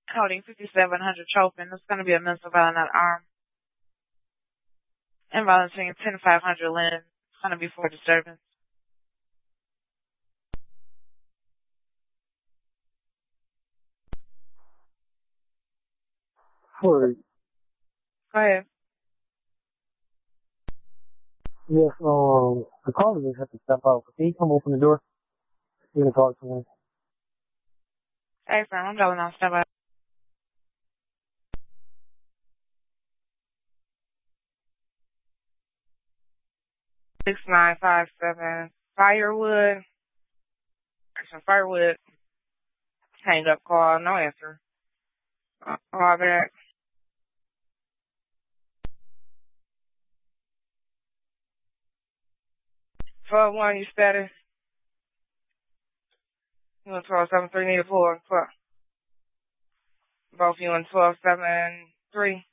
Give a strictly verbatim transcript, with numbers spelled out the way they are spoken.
Coding fifty-seven hundred Chopin. It's going to be a mental violent arm. Involuntary ten five hundred Lynn. It's going to be for disturbance. Sorry. Go ahead. Yes, um, the caller just had to step out. Can you come open the door? You can talk to me. Hey, friend, I'm going on step out. Six nine five seven Firewood. Some Firewood. Hang up call, no answer. Uh, call back. twelve one, you status. You want twelve seven three, need a four. Both you and twelve seven three.